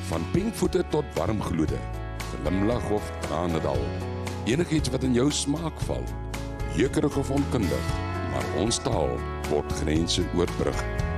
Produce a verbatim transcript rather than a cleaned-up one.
Van pinkvoete tot warmglode, glimlag of tranendal. Enigiets wat in jou smaak val, jeukerig of onkundig, maar ons taal word grense oorbrug.